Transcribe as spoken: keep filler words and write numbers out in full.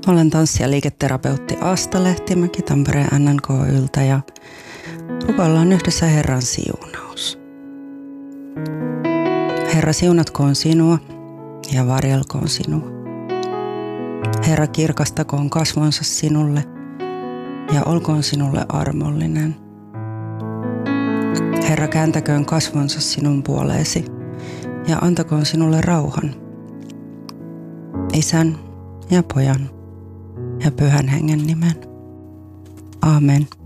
Olen tanssi- ja liiketerapeutti Asta Lehtimäki Tampereen N N K-yltä ja rukoillaan yhdessä Herran siunaus. Herra, siunatkoon sinua ja varjelkoon sinua. Herra, kirkastakoon kasvonsa sinulle ja olkoon sinulle armollinen. Herra, kääntäköön kasvonsa sinun puoleesi ja antakoon sinulle rauhan. Isän ja Pojan ja Pyhän Hengen nimen. Aamen.